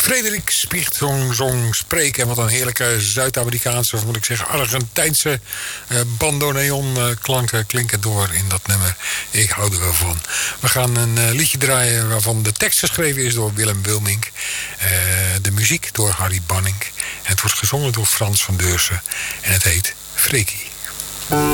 Frederik Spiecht zong Spreken. En wat een heerlijke Zuid-Amerikaanse, of moet ik zeggen Argentijnse bandoneon klanken klinken door in dat nummer. Ik hou er wel van. We gaan een liedje draaien waarvan de tekst geschreven is door Willem Wilmink. De muziek door Harry Banning. En het wordt gezongen door Frans van Deursen. En het heet Freekie.